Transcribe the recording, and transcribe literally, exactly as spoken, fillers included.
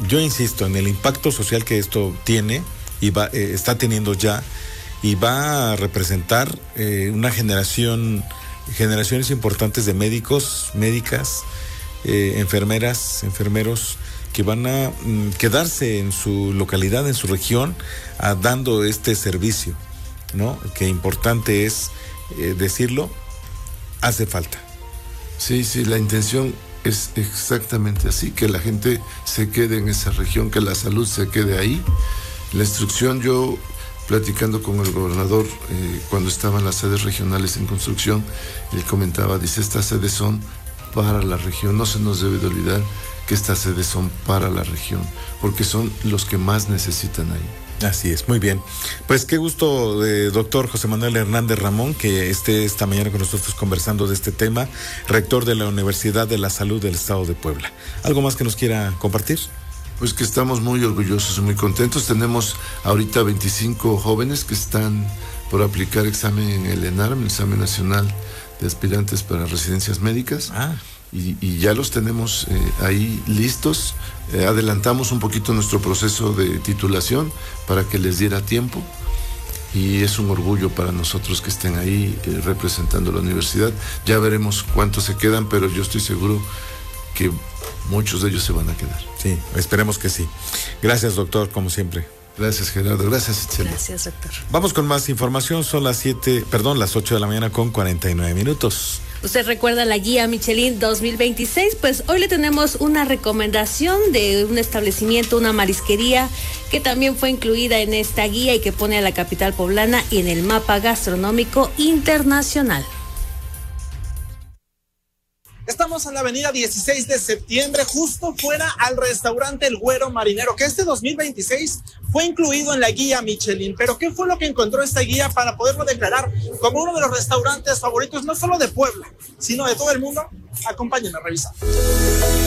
yo insisto en el impacto social que esto tiene y va, eh, está teniendo ya, y va a representar eh, una generación, generaciones importantes de médicos, médicas, eh, enfermeras, enfermeros, que van a mm, quedarse en su localidad, en su región, a, dando este servicio, ¿no? Que importante es eh, decirlo, hace falta. Sí, sí, la intención es exactamente así, que la gente se quede en esa región, que la salud se quede ahí. La instrucción, yo platicando con el gobernador eh, cuando estaban las sedes regionales en construcción, él comentaba, dice, estas sedes son para la región, no se nos debe de olvidar que estas sedes son para la región, porque son los que más necesitan ahí. Así es, muy bien. Pues qué gusto, eh, doctor José Manuel Hernández Ramón, que esté esta mañana con nosotros conversando de este tema, rector de la Universidad de la Salud del Estado de Puebla. ¿Algo más que nos quiera compartir? Pues que estamos muy orgullosos y muy contentos. Tenemos ahorita veinticinco jóvenes que están por aplicar examen en el ENARM, el Examen Nacional de Aspirantes para Residencias Médicas. Ah. Y, y ya los tenemos eh, ahí listos. Eh, adelantamos un poquito nuestro proceso de titulación para que les diera tiempo. Y es un orgullo para nosotros que estén ahí eh, representando la universidad. Ya veremos cuántos se quedan, pero yo estoy seguro que muchos de ellos se van a quedar. Sí, esperemos que sí. Gracias, doctor, como siempre. Gracias, Gerardo. Gracias, Itzel. Gracias, doctor. Vamos con más información. Son las siete, perdón, las ocho de la mañana con cuarenta y nueve minutos. Usted recuerda la guía Michelin dos mil veintiséis, pues hoy le tenemos una recomendación de un establecimiento, una marisquería, que también fue incluida en esta guía y que pone a la capital poblana en el mapa gastronómico internacional. Estamos en la avenida dieciséis de septiembre, justo fuera al restaurante El Güero Marinero, que este dos mil veintiséis fue incluido en la guía Michelin. Pero ¿qué fue lo que encontró esta guía para poderlo declarar como uno de los restaurantes favoritos, no solo de Puebla, sino de todo el mundo? Acompáñenme a revisar.